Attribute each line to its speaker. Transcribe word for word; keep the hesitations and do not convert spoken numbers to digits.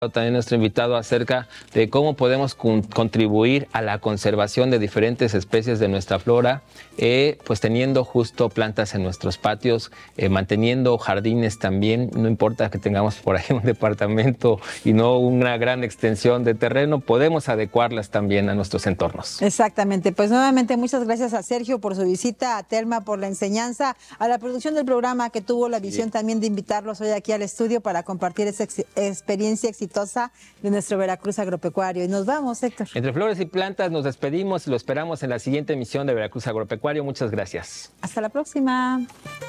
Speaker 1: también nuestro invitado acerca de cómo podemos con, contribuir a la conservación de diferentes especies de nuestra flora, eh, pues teniendo justo plantas en nuestros patios, eh, manteniendo jardines también, no importa que tengamos por ahí un departamento y no una gran extensión de terreno, podemos adecuarlas también a nuestros entornos.
Speaker 2: Exactamente, pues nuevamente muchas gracias a Sergio por su visita, a Telma por la enseñanza, a la producción del programa que tuvo la visión sí. también de invitarlos hoy aquí al estudio para compartir esa ex experiencia exitosa de nuestro Veracruz agropecuario. Y nos vamos, Héctor.
Speaker 1: Entre flores y plantas nos despedimos y lo esperamos en la siguiente emisión de Veracruz Agropecuario. Muchas gracias.
Speaker 2: Hasta la próxima.